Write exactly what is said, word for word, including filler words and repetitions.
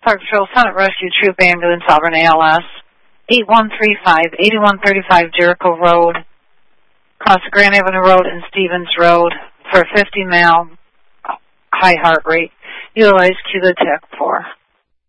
Park Patrol, Summit Rescue Troop Ambulance, Auburn A L S, eight one three five, eight one three five Jericho Road, across Grand Avenue Road and Stevens Road for a fifty mile high heart rate. Utilize Q the Tech four.